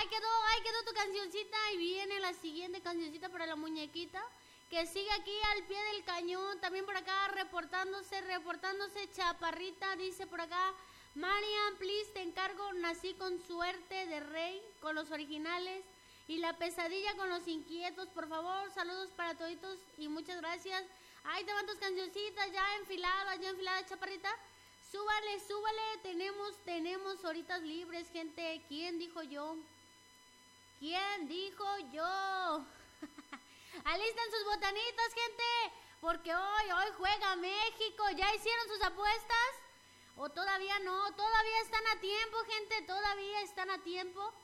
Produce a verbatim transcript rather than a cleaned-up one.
quedó, ahí quedó tu cancioncita y viene la siguiente cancioncita para la muñequita que sigue aquí al pie del cañón. También por acá reportándose, reportándose Chaparrita, dice por acá, Marian, please, te encargo, nací con suerte de rey, con los originales y la pesadilla con los inquietos, por favor, saludos para toditos y muchas gracias. Ahí te van tus cancioncitas ya enfiladas, ya enfiladas, Chaparrita. Súbale, súbale, tenemos, tenemos horitas libres, gente. ¿Quién dijo yo? ¿Quién dijo yo? Alisten sus botanitas, gente, porque hoy, hoy juega México. ¿Ya hicieron sus apuestas? ¿O todavía no? Todavía están a tiempo, gente, todavía están a tiempo.